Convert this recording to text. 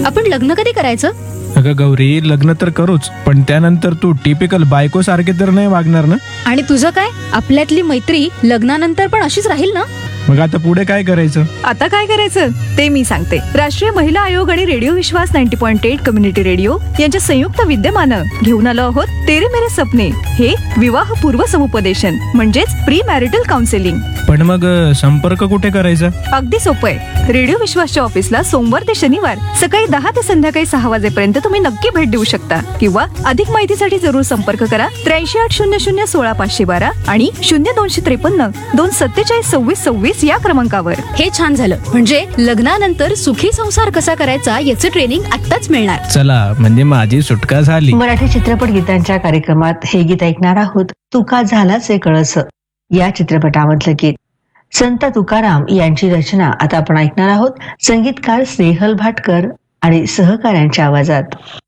आपण लग्न कधी करायचं? अगं गौरी, लग्न तर करूच, पण त्यानंतर तू टिपिकल बायको सारखे तर नाही वागणार ना? आणि तुझं काय? आपल्यातली मैत्री लग्नानंतर पण अशीच राहील ना? मग आता पुढे काय करायचं? आता काय करायचं ते मी सांगते. राष्ट्रीय महिला आयोग आणि रेडिओ विश्वास 90.8 कम्युनिटी रेडिओ यांच्या संयुक्त विद्यमानं घेऊन आलो आहोत तेरे मेरे सपने, हे विवाहपूर्व समुपदेशन म्हणजेच प्री मॅरिटल काउन्सिलिंग. पण मग संपर्क कुठे करायचा? अगदी सोपं आहे. रेडिओ विश्वासच्या ऑफिसला सोमवार ते शनिवार सकाळी 10 ते संध्याकाळी 6 वाजेपर्यंत तुम्ही नक्की भेट देऊ शकता. किंवा अधिक माहितीसाठी जरूर संपर्क करा 8380016512 आणि 0253 247 2626 या क्रमांकावर. हे छान झालं. म्हणजे लग्नानंतर सुखी संसार कसा करायचा याचं ट्रेनिंग आत्ताच मिळणार. चला, म्हणजे माझी सुटका झाली. मराठी चित्रपट गीतांच्या कार्यक्रमात हे गीत ऐकणार आहोत. तुका झालाच हे कळस या चित्रपटामधलं गीत. संत तुकाराम यांची रचना आता आपण ऐकणार आहोत. संगीतकार स्नेहल भाटकर आणि सहकाऱ्यांच्या आवाजात.